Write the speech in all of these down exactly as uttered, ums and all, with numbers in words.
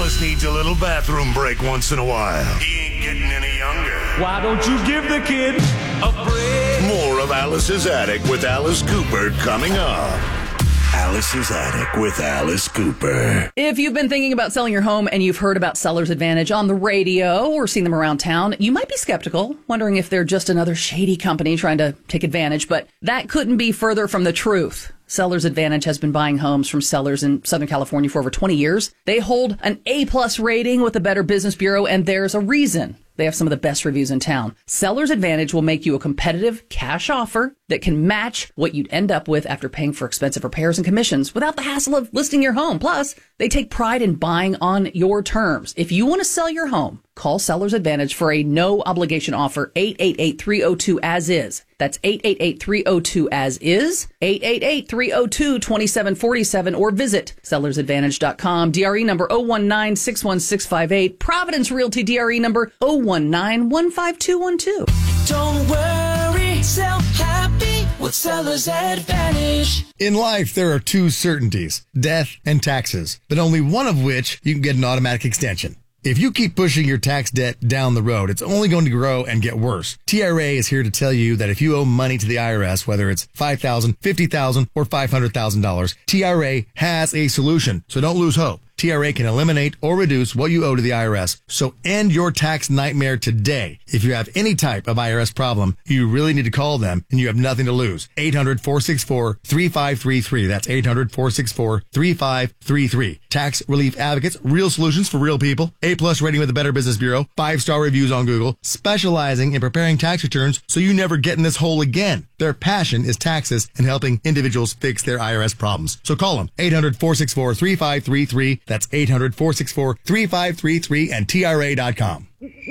Alice needs a little bathroom break once in a while. He ain't getting any younger. Why don't you give the kid a break? More of Alice's Attic with Alice Cooper coming up. Alice's Attic with Alice Cooper. If you've been thinking about selling your home and you've heard about Seller's Advantage on the radio or seen them around town, you might be skeptical, wondering if they're just another shady company trying to take advantage, but that couldn't be further from the truth. Seller's Advantage has been buying homes from sellers in Southern California for over twenty years. They hold an A-plus rating with the Better Business Bureau, and there's a reason. They have some of the best reviews in town. Seller's Advantage will make you a competitive cash offer that can match what you'd end up with after paying for expensive repairs and commissions without the hassle of listing your home. Plus, they take pride in buying on your terms. If you want to sell your home, call Seller's Advantage for a no-obligation offer, eight eight eight, three oh two, as is. That's eight eight eight, three oh two, as is, eight eight eight, three oh two, two seven four seven, or visit sellers advantage dot com. D R E number zero one nine, six one six five eight. Providence Realty D R E number zero one nine, one five two one two. Don't worry, sell happy with Seller's Advantage. In life, there are two certainties, death and taxes, but only one of which you can get an automatic extension. If you keep pushing your tax debt down the road, it's only going to grow and get worse. T R A is here to tell you that if you owe money to the I R S, whether it's five thousand dollars, fifty thousand dollars, or five hundred thousand dollars, T R A has a solution, so don't lose hope. T R A can eliminate or reduce what you owe to the I R S, so end your tax nightmare today. If you have any type of I R S problem, you really need to call them, and you have nothing to lose. eight hundred, four six four, three five three three. That's eight hundred, four six four, three five three three. Tax Relief Advocates, real solutions for real people. A-plus rating with the Better Business Bureau. Five-star reviews on Google. Specializing in preparing tax returns so you never get in this hole again. Their passion is taxes and helping individuals fix their I R S problems. So call them, eight hundred, four six four, three five three three. That's eight hundred, four six four, three five three three and T R A dot com.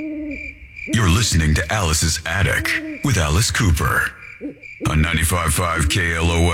You're listening to Alice's Attic with Alice Cooper on ninety-five point five K L O S.